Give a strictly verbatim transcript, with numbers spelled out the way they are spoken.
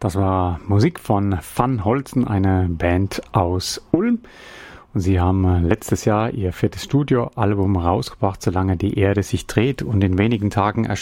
Das war Musik von Van Holzen, eine Band aus Ulm. Und sie haben letztes Jahr ihr viertes Studioalbum rausgebracht, Solange die Erde sich dreht. Und in wenigen Tagen erscheint